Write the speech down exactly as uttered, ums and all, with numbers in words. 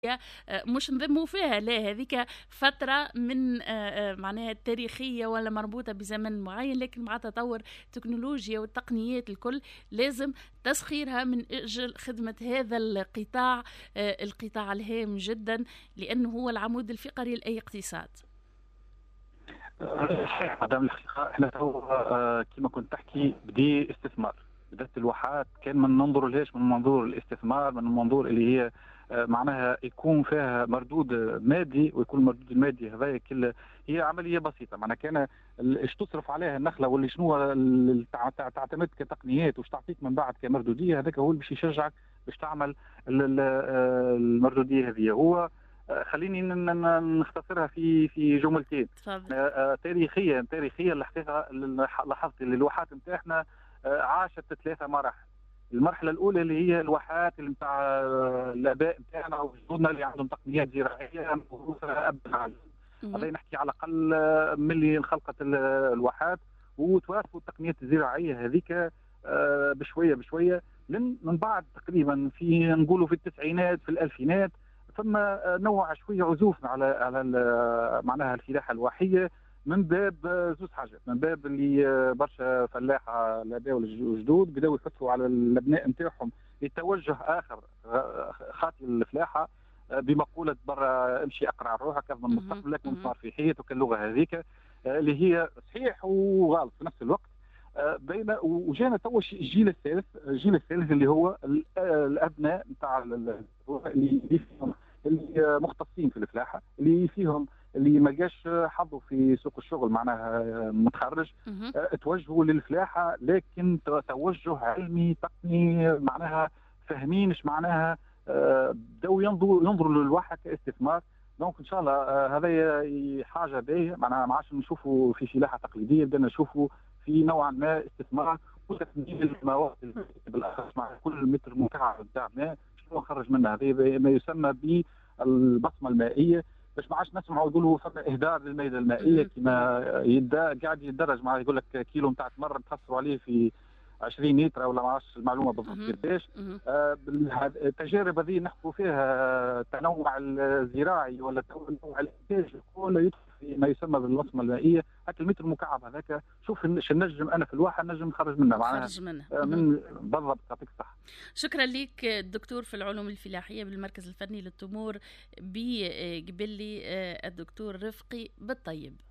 مش نذموا فيها، لا هذيك فترة من آه، آه، معناها تاريخية ولا مربوطة بزمن معين، لكن مع تطور التكنولوجيا والتقنيات الكل لازم تسخيرها من أجل خدمة هذا القطاع، آه، القطاع الهام جدا لأنه هو العمود الفقري لأي اقتصاد. صحيح مدام الحقيقة احنا تو آه، كما كنت تحكي بدي استثمار. بدات الواحات كان من ننظر لهاش من منظور الاستثمار، من المنظور اللي هي آه، معناها يكون فيها مردود مادي، ويكون المردود المادي هذا كل هي عمليه بسيطه. معناها كان ايش تصرف عليها النخله واللي شنو ال- تع- تع- تعتمد كتقنيات وش تعطيك من بعد كمردوديه، هذاك هو اللي باش يشجعك باش تعمل ال- ال- آه، المردوديه هذه. هو آه، خليني ن- ن- نختصرها في في جملتين. تفضل. آه، آه، تاريخيا تاريخيا الحقيقه لاحظت اللي الواحات نتاعنا آه، عاشت ثلاثه مراحل. المرحله الاولى اللي هي الواحات اللي نتاع الاباء نتاعنا وجدودنا اللي عندهم تقنيات زراعيه موروثه اب عن جد. مهم. هذا نحكي على الاقل آه، ملي انخلقت ال- الواحات وتوافقوا التقنيات الزراعيه هذيك آه، بشويه بشويه. لن من بعد تقريبا في نقولوا في التسعينات في الالفينات ثم نوع شويه عزوف على على ال- معناها الفلاحه الواحيه من باب زوز حاجات. من باب اللي برشا فلاحه الاباء والجدود بداوا يفتحوا على الابناء نتاعهم لتوجه اخر خاطي الفلاحه بمقوله برا امشي اقرع روحك اضمن مهم. مستقبلك مهم. وانصار في حياتك، اللغه هذيك اللي هي صحيح وغلط في نفس الوقت. بين وجانا تو الجيل الثالث الجيل الثالث اللي هو ال- الابناء نتاع اللي فيهم اللي مختصين في الفلاحه، اللي فيهم اللي ما لقاش حظه في سوق الشغل معناها متخرج مهم. آه، توجهوا للفلاحه، لكن توجه علمي تقني معناها فاهمين ايش معناها. آه، بداوا ينظروا ينظروا للواحه كاستثمار. دونك ان شاء الله آه، هذا حاجه باهيه معناها ما عادش نشوفوا في فلاحه تقليديه، بدنا نشوفوا في نوعا ما استثمار وتثمين المواد بالاخص مع كل متر مكعب نتاع ماء شنو نخرج منها. هذه ما يسمى بالبصمه المائيه، باش ما عادش نسمعوا يقولوا فما اهدار للمياه المائيه مهم. كما يدا قاعد يدرج مع يقول لك كيلو نتاع تمر تخسروا عليه في عشرين لتر ولا ما عادش المعلومه بالضبط مهم. قداش. مهم. آه، بالهاد- التجارب هذه نحكوا فيها التنوع الزراعي ولا التنوع الانتاج كله يدخل في ما يسمى بالبصمه المائيه. هاك المتر المكعب هذاك شوف شو نجم انا في الواحة نجم نخرج منه معناها خرج منها. آه، مهم. من بالضبط يعطيك الصحه. شكرا لك الدكتور في العلوم الفلاحية بالمركز الفني للتمور بقبلي الدكتور رفقي بالطيب.